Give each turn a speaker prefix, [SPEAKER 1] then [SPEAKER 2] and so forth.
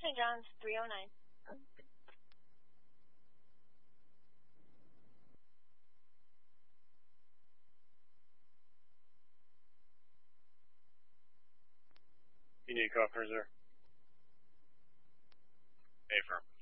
[SPEAKER 1] St. John's, 309.
[SPEAKER 2] You need Coffin Reserve. Affirm.